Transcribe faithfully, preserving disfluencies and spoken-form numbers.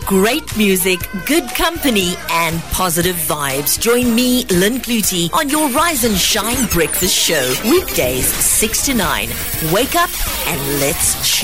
great music, good company, and positive vibes. Join me, Lynn Clutie, on your Rise and Shine Breakfast Show. Weekdays, six to nine. Wake up and let's shine.